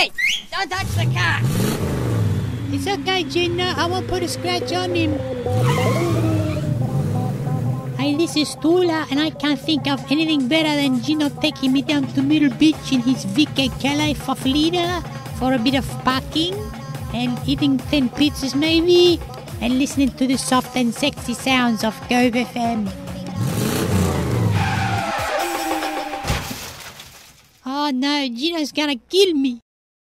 Hey! Don't touch the car! It's okay, Gina. I won't put a scratch on him. Hey, this is Tula, and I can't think of anything better than Gino taking me down to Middle Beach in his VK Calais Faflina for a bit of parking and eating 10 pizzas maybe and listening to the soft and sexy sounds of Cove FM. Oh no, Gino's gonna kill me.